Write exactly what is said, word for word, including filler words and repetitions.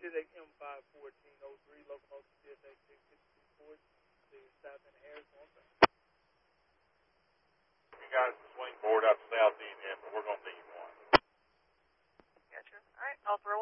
to the M five fourteen oh three locomotive C F X six fifty-two Ford to South End Harris on time. You got a swing board up South End yet, but we're going to need one. Gotcha. All right, I'll throw